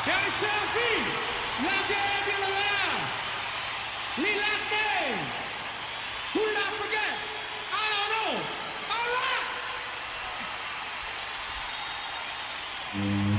Dari Selfie, Raja Dilala, Lilate, who did I forget? I don't know. All right.